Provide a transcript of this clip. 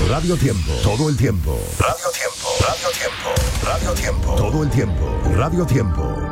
Radio Tiempo. Todo el tiempo. Radio Tiempo. Radio Tiempo. Radio Tiempo. Todo el tiempo. Radio Tiempo.